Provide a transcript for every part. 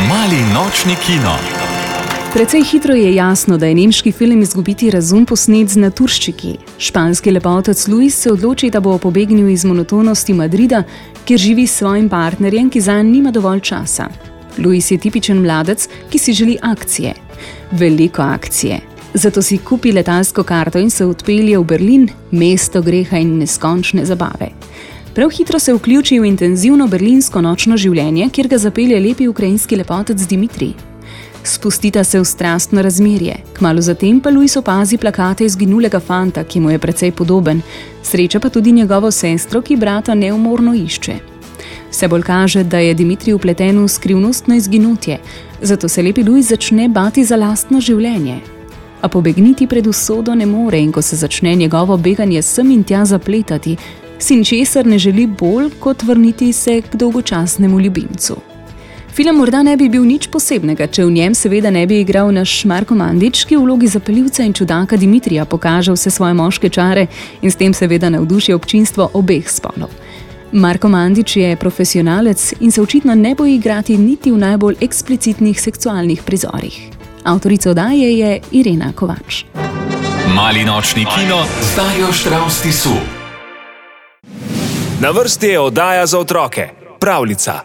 Mali nočni kino. Precej hitro je jasno, da je nemški film Izgubiti razum posnet z naturščiki. Španski lepotec Luis se odloči, da bo pobegnil iz monotonosti Madrida, kjer živi s svojim partnerjem, ki zanj nima dovolj časa. Luis je tipičen mladec, ki si želi akcije. Veliko akcije. Zato si kupi letalsko karto in se odpelje v Berlin, mesto greha in neskončne zabave. Prav hitro se vključi v intenzivno berlinsko nočno življenje, kjer ga zapelje lepi ukrajinski lepotec Dimitrij. Spustita se v strastno razmerje. Kmalu zatem pa Luis opazi plakate izginulega fanta, ki mu je precej podoben. Sreča pa tudi njegovo sestro, ki brata neumorno išče. Vse bolj kaže, da je Dimitrij vpleten v skrivnostno izginotje, zato se lepi Luis začne bati za lastno življenje. A pobegniti pred usodo ne more in ko se začne njegovo beganje sem in tja zapletati, si ničesar ne želi bolj, kot vrniti se k dolgočasnemu ljubimcu. Film morda ne bi bil nič posebnega, če v njem seveda ne bi igral naš Marko Mandić, ki v vlogi zapeljivca in čudaka Dimitrija pokaže vse svoje moške čare in s tem seveda navduši občinstvo obeh spolov. Marko Mandić je profesionalec in se očitno ne boji igrati niti v najbolj eksplicitnih seksualnih prizorih. Avtorica oddaje je Irena Kovač. Mali nočni kino z Darjo Štravs Tisu. Na vrsti je oddaja za otroke, Pravljica.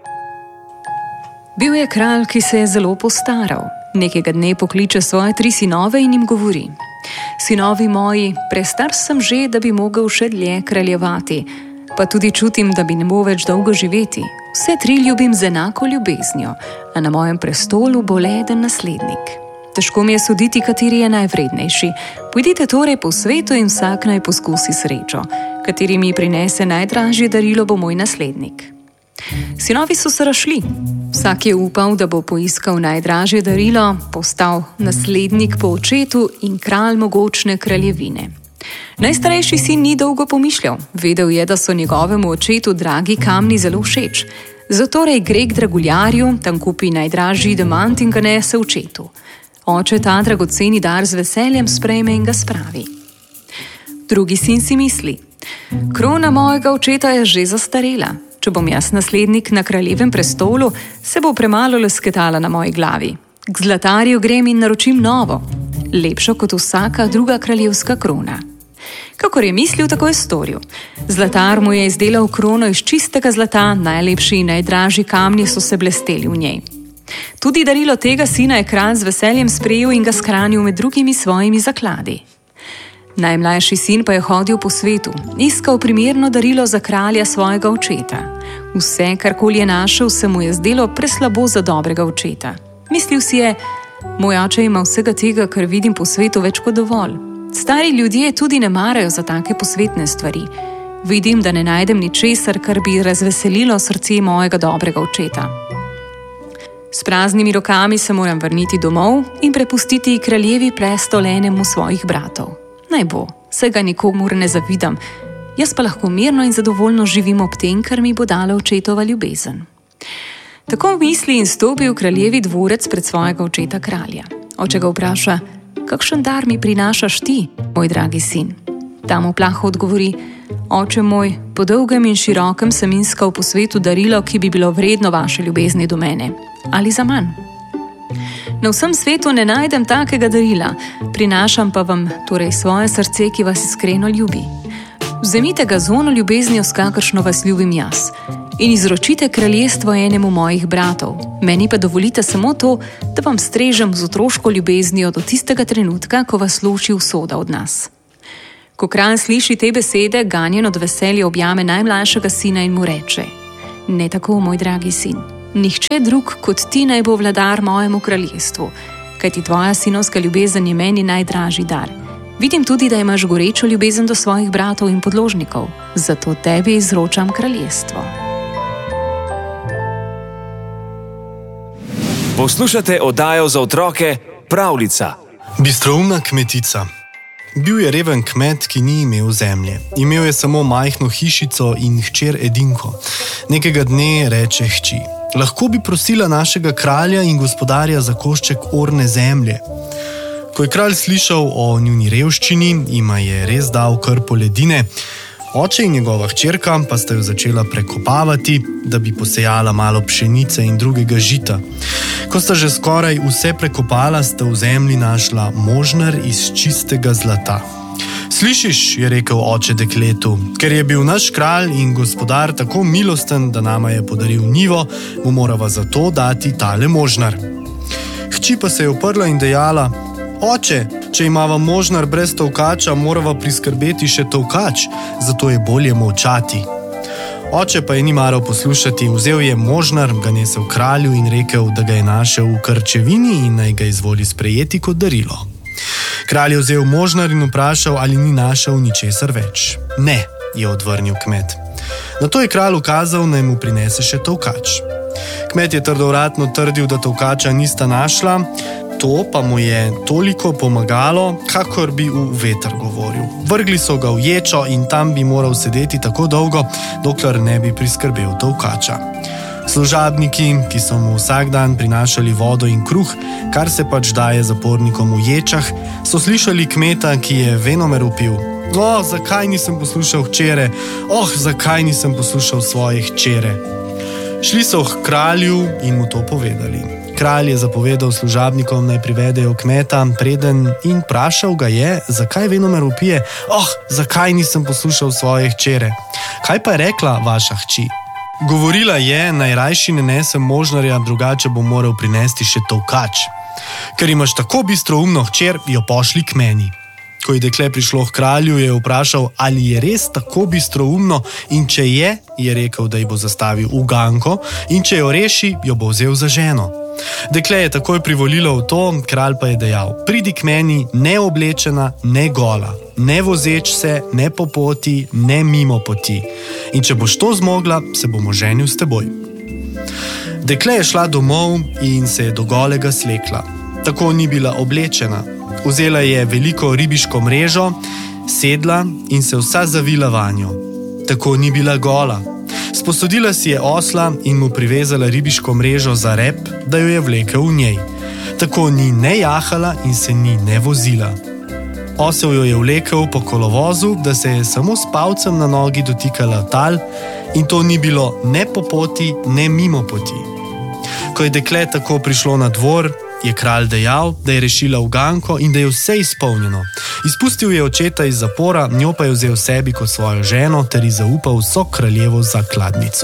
Bil je kralj, ki se je zelo postaral. Nekega dne pokliče svoje 3 sinove in jim govori: Sinovi moji, prestar sem že, da bi mogel še dlje kraljevati, pa tudi čutim, da bi ne bo več dolgo živeti. Vse 3 ljubim z enako ljubeznijo, a na mojem prestolu bo le eden naslednik. Težko mi je soditi, kateri je najvrednejši. Pojdite torej po svetu in vsak naj poskusi srečo. Kateri mi prinese najdražje darilo, bo moj naslednik. Sinovi so se razšli. Vsak je upal, da bo poiskal najdražje darilo, postal naslednik po očetu in kralj mogočne kraljevine. Najstarejši sin ni dolgo pomišljal. Vedel je, da so njegovemu očetu dragi kamni zelo všeč. Zatorej gre k draguljarju, tam kupi najdražji demant in ga nese očetu. Oče ta dragoceni dar z veseljem sprejme in ga spravi. Drugi sin si misli: krona mojega očeta je že zastarela. Če bom jaz naslednik na kraljevem prestolu, se bo premalo lesketala na moji glavi. K zlatarju grem in naročim novo, lepšo kot vsaka druga kraljevska krona. Kakor je mislil, tako je storil. Zlatar mu je izdelal krono iz čistega zlata, najlepši in najdražji kamni so se blesteli v njej. Tudi darilo tega sina je kralj z veseljem sprejel in ga shranil med drugimi svojimi zakladi. Najmlajši sin pa je hodil po svetu, iskal primerno darilo za kralja svojega očeta. Vse, karkoli je našel, se mu je zdelo preslabo za dobrega očeta. Mislil si je: moj oče ima vsega tega, kar vidim po svetu, več kot dovolj. Stari ljudje tudi ne marajo za take posvetne stvari. Vidim, da ne najdem ničesar, kar bi razveselilo srce mojega dobrega očeta. S praznimi rokami se moram vrniti domov in prepustiti kraljevi prestol enemu svojih bratov. Naj bo, saj ga nikomur ne zavidam, jaz pa lahko mirno in zadovoljno živim ob tem, kar mi bo dala očetova ljubezen. Tako misli in stopi v kraljevi dvorec pred svojega očeta kralja. Oče ga vpraša: kakšen dar mi prinašaš ti, moj dragi sin? Ta mu plaho odgovori: oče moj, po dolgem in širokem sem iskal po svetu darilo, ki bi bilo vredno vaše ljubezni do mene. Ali za manj? Na vsem svetu ne najdem takega darila, prinašam pa vam torej svoje srce, ki vas iskreno ljubi. Vzemite ga z ono ljubeznijo, s kakršno vas ljubim jaz, in izročite kraljestvo enemu mojih bratov. Meni pa dovolite samo to, da vam strežem z otroško ljubeznijo do tistega trenutka, ko vas loči usoda od nas. Ko kralj sliši te besede, ganjen od veselja objame najmlajšega sina in mu reče: ne tako, moj dragi sin. Nihče drug kot ti naj bo vladar mojemu kraljestvu, kajti tvoja sinovska ljubezen je meni najdražji dar. Vidim tudi, da imaš gorečo ljubezen do svojih bratov in podložnikov, zato tebi izročam kraljestvo. Poslušate oddajo za otroke Pravljica. Bistroumna kmetica. Bil je reven kmet, ki ni imel zemlje. Imel je samo majhno hišico in hčer edinko. Nekega dne reče hči: lahko bi prosila našega kralja in gospodarja za košček orne zemlje. Ko je kralj slišal o njuni revščini, jima je res dal krpo ledine. Oče in njegova hčerka pa sta jo začela prekopavati, da bi posejala malo pšenice in drugega žita. Ko sta že skoraj vse prekopala, sta v zemlji našla možnar iz čistega zlata. Slišiš, je rekel oče dekletu, ker je bil naš kralj in gospodar tako milosten, da nama je podaril njivo, mu morava zato dati tale možnar. Hči pa se je uprla in dejala: Oče, če imava možnar brez tolkača, morava priskrbeti še tolkač, zato je bolje molčati. Oče pa je ni maral poslušati, vzel je možnar, ga nesel kralju in rekel, da ga je našel v krčevini in naj ga izvoli sprejeti kot darilo. Kralj je vzel možnar in vprašal, ali ni našel ničesar več. Ne, je odvrnil kmet. Nato je kralj ukazal, naj mu prinese še tolkač. Kmet je trdovratno trdil, da tolkača nista našla, to pa mu je toliko pomagalo, kakor bi v veter govoril. Vrgli so ga v ječo in tam bi moral sedeti tako dolgo, dokler ne bi priskrbel tolkača. Služabniki, ki so mu vsak dan prinašali vodo in kruh, kar se pač daje zapornikom v ječah, so slišali kmeta, ki je venomer vpil: zakaj nisem poslušal hčere? Zakaj nisem poslušal svoje hčere? Šli so k kralju in mu to povedali. Kralj je zapovedal služabnikom, naj privedejo kmeta preden in vprašal ga je, zakaj venomer vpije: zakaj nisem poslušal svoje hčere? Kaj pa je rekla vaša hči? Govorila je, naj rajši ne nesem možnarja, drugače bom moral prinesti še tolkač. Ker imaš tako bistroumno hčer, jo pošli k meni. Ko je dekle prišlo k kralju, je vprašal, ali je res tako bistroumno, in če je rekel, da ji bo zastavil uganko, in če jo reši, jo bo vzel za ženo. Dekle je takoj privolilo v to, kralj pa je dejal: pridi k meni ne oblečena, ne gola, ne vozeč se, ne po poti, ne mimo poti. In če boš to zmogla, se bom oženil s teboj. Dekle je šla domov in se je do golega slekla. Tako ni bila oblečena. Vzela je veliko ribiško mrežo, sedla in se vsa zavila vanjo. Tako ni bila gola. Sposodila si je osla in mu privezala ribiško mrežo za rep, da jo je vlekel v njej. Tako ni ne jahala in se ni ne vozila. Osel jo je vlekel po kolovozu, da se je samo s palcem na nogi dotikala tal, in to ni bilo ne po poti, ne mimo poti. Ko je dekle tako prišlo na dvor, je kralj dejal, da je rešila uganko in da je vse izpolnjeno. Izpustil je očeta iz zapora, njo pa je vzel sebi kot svojo ženo ter ji zaupal vso kraljevo zakladnico.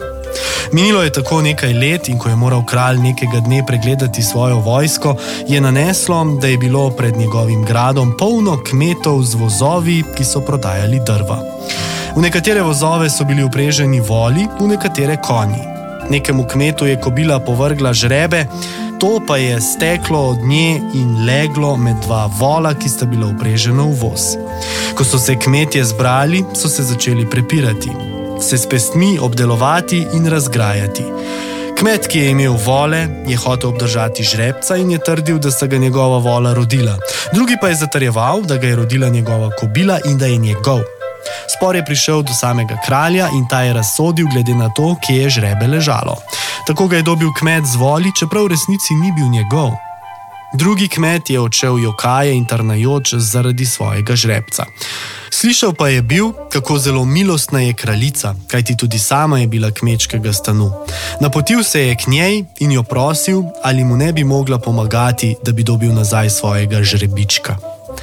Minilo je tako nekaj let in ko je moral kralj nekega dne pregledati svojo vojsko, je naneslo, da je bilo pred njegovim gradom polno kmetov z vozovi, ki so prodajali drva. V nekatere vozove so bili vpreženi voli, v nekatere konji. Nekemu kmetu je kobila povrgla žrebe, to pa je steklo od nje in leglo med dva vola, ki sta bila vprežena v voz. Ko so se kmetje zbrali, so se začeli prepirati, se s pestmi obdelovati in razgrajati. Kmet, ki je imel vole, je hotel obdržati žrebca in je trdil, da sta ga njegova vola rodila. Drugi pa je zatrjeval, da ga je rodila njegova kobila in da je njegov. Spor je prišel do samega kralja in ta je razsodil glede na to, kje je žrebe ležalo. Tako ga je dobil kmet z voli, čeprav v resnici ni bil njegov. Drugi kmet je odšel jokaje in trnajoč zaradi svojega žrebca. Slišal pa je bil, kako zelo milostna je kraljica, kajti tudi sama je bila kmečkega stanu. Napotil se je k njej in jo prosil, ali mu ne bi mogla pomagati, da bi dobil nazaj svojega žrebička.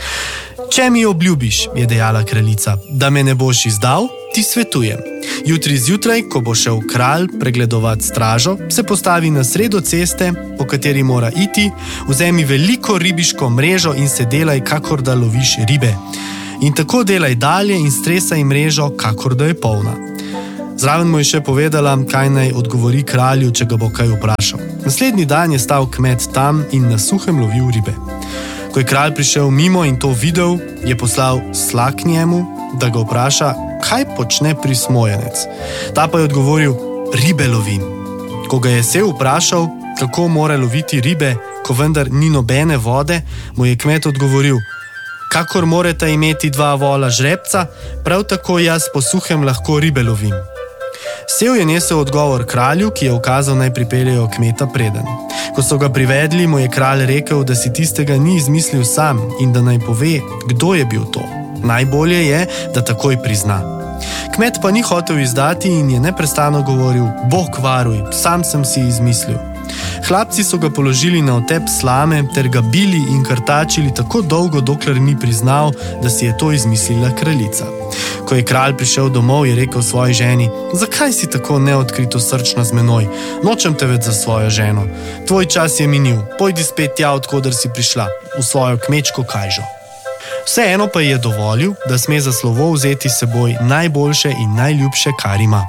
Če mi obljubiš, je dejala kraljica, da me ne boš izdal, ti svetujem. Jutri zjutraj, ko bo šel kralj pregledovat stražo, se postavi na sredo ceste, po kateri mora iti, vzemi veliko ribiško mrežo in se delaj, kakor da loviš ribe. In tako delaj dalje in stresaj mrežo, kakor da je polna. Zraven mu je še povedala, kaj naj odgovori kralju, če ga bo kaj vprašal. Naslednji dan je stal kmet tam in na suhem lovil ribe. Ko je kralj prišel mimo in to videl, je poslal sla k njemu, da ga vpraša, kaj počne prismojenec. Ta pa je odgovoril: ribe lovim. Ko ga je sel vprašal, kako mora loviti ribe, ko vendar ni nobene vode, mu je kmet odgovoril: kakor morata imeti dva vola žrebca, prav tako jaz po suhem lahko ribe lovim. Sev je nesel odgovor kralju, ki je ukazal, naj pripeljejo kmeta preden. Ko so ga privedli, mu je kralj rekel, da si tistega ni izmislil sam in da naj pove, kdo je bil to. Najbolje je, da takoj prizna. Kmet pa ni hotel izdati in je neprestano govoril: Bog varuj, sam sem si izmislil. Hlapci so ga položili na otep slame ter ga bili in krtačili tako dolgo, dokler ni priznal, da si je to izmislila kraljica. Ko je kralj prišel domov, je rekel svoji ženi: Zakaj si tako neodkrito srčna z menoj? Nočem te več za svojo ženo. Tvoj čas je minil, pojdi spet tja, odkoder si prišla, v svojo kmečko kajžo. Vseeno pa je dovolil, da sme za slovo vzeti s seboj najboljše in najljubše, kar ima.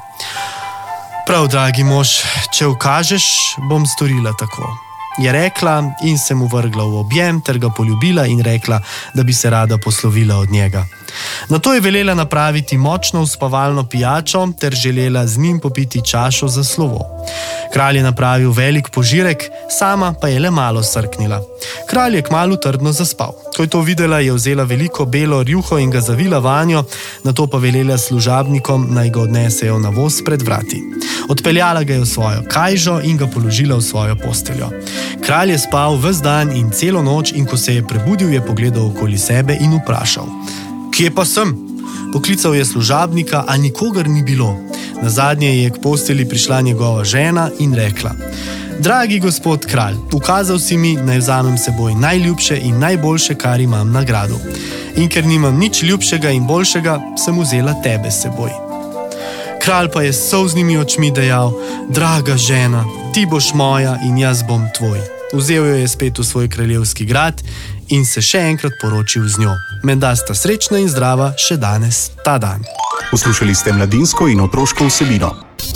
Prav, dragi mož, če ukažeš, bom storila tako, je rekla in se mu vrgla v objem ter ga poljubila in rekla, da bi se rada poslovila od njega. Nato je velela napraviti močno uspavalno pijačo ter želela z njim popiti čašo za slovo. Kralj je napravil velik požirek, sama pa je le malo srknila. Kralj je kmalu trdno zaspal. Ko je to videla, je vzela veliko belo rjuho in ga zavila vanjo, nato pa velela služabnikom, naj ga odnesejo na voz pred vrati. Odpeljala ga je v svojo kajžo in ga položila v svojo posteljo. Kralj je spal ves dan in celo noč in ko se je prebudil, je pogledal okoli sebe in vprašal: Kje pa sem? Poklical je služabnika, a nikogar ni bilo. Nazadnje je k posteli prišla njegova žena in rekla: Dragi gospod kralj, ukazal si mi, naj vzamem seboj najljubše in najboljše, kar imam na gradu. In ker nimam nič ljubšega in boljšega, sem vzela tebe s seboj. Kralj pa je s solznimi očmi dejal: Draga žena, ti boš moja in jaz bom tvoj. Vzel jo je spet v svoj kraljevski grad in se še enkrat poročil z njo. Menda sta srečna in zdrava še danes, ta dan. Poslušali ste mladinsko in otroško vsebino.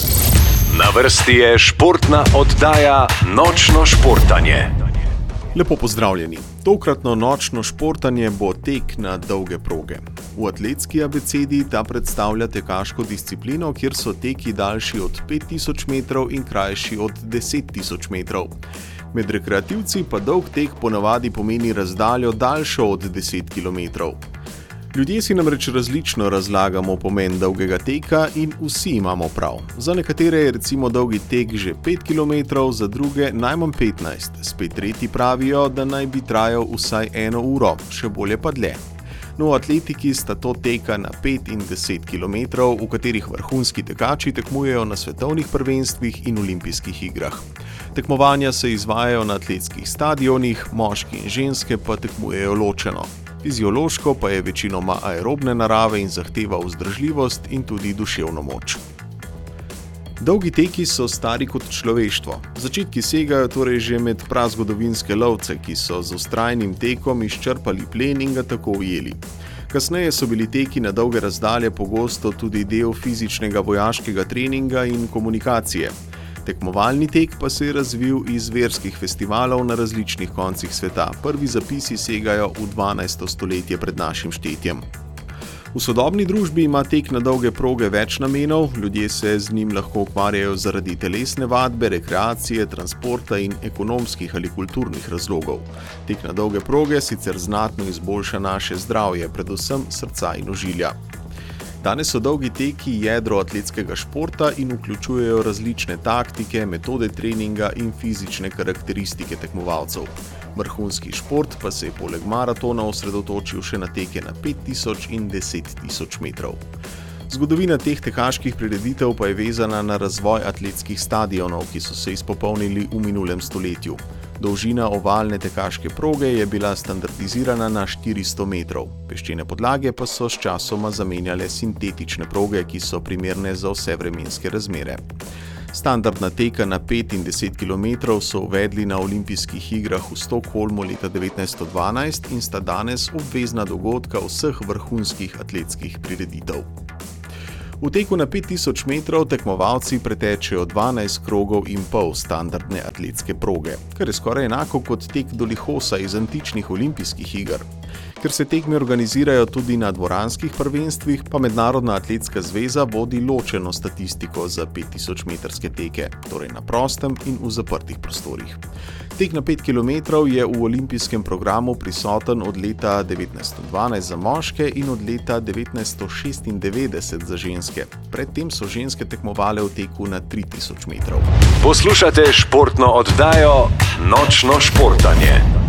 Na vrsti je športna oddaja Nočno športanje. Lepo pozdravljeni. Tokratno nočno športanje bo tek na dolge proge. V atletski abecedi ta predstavlja tekaško disciplino, kjer so teki daljši od 5000 metrov in krajši od 10.000 metrov. Med rekreativci pa dolg tek ponavadi pomeni razdaljo daljšo od 10 km. Ljudje si namreč različno razlagamo pomen dolgega teka in vsi imamo prav. Za nekatere je recimo dolgi tek že 5 km, za druge najmanj 15. Spet tretji pravijo, da naj bi trajal vsaj 1 uro, še bolje pa dlje. No, v atletiki sta to teka na 5 in 10 km, v katerih vrhunski tekači tekmujejo na svetovnih prvenstvih in olimpijskih igrah. Tekmovanja se izvajajo na atletskih stadionih, moški in ženske pa tekmujejo ločeno. Fiziološko pa je večinoma aerobne narave in zahteva vzdržljivost in tudi duševno moč. Dolgi teki so stari kot človeštvo. Začetki segajo torej že med prazgodovinske lovce, ki so z vztrajnim tekom izčrpali plen in ga tako ujeli. Kasneje so bili teki na dolge razdalje pogosto tudi del fizičnega vojaškega treninga in komunikacije. Tekmovalni tek pa se je razvil iz verskih festivalov na različnih koncih sveta. Prvi zapisi segajo v 12. stoletje pred našim štetjem. V sodobni družbi ima tek na dolge proge več namenov, ljudje se z njim lahko ukvarjajo zaradi telesne vadbe, rekreacije, transporta in ekonomskih ali kulturnih razlogov. Tek na dolge proge sicer znatno izboljša naše zdravje, predvsem srca in ožilja. Danes so dolgi teki jedro atletskega športa in vključujejo različne taktike, metode treninga in fizične karakteristike tekmovalcev. Vrhunski šport pa se je poleg maratona osredotočil še na teke na 5000 in 10.000 metrov. Zgodovina teh tekaških prireditev pa je vezana na razvoj atletskih stadionov, ki so se izpopolnili v minulem stoletju. Dolžina ovalne tekaške proge je bila standardizirana na 400 metrov. Peščene podlage pa so s časoma zamenjale sintetične proge, ki so primerne za vse vremenske razmere. Standardna teka na 5 in 10 km so uvedli na olimpijskih igrah v Stockholmu leta 1912 in sta danes obvezna dogodka vseh vrhunskih atletskih prireditev. V teku na 5000 metrov tekmovalci pretečejo 12 krogov in pol standardne atletske proge, kar je skoraj enako kot tek do Lihosa iz antičnih olimpijskih iger. Ker se tekme organizirajo tudi na dvoranskih prvenstvih, pa Mednarodna atletska zveza vodi ločeno statistiko za 5000 metrske teke, torej na prostem in v zaprtih prostorih. Tek na 5 km je v olimpijskem programu prisoten od leta 1912 za moške in od leta 1996 za ženske. Predtem so ženske tekmovale v teku na 3000 metrov. Poslušate športno oddajo Nočno športanje.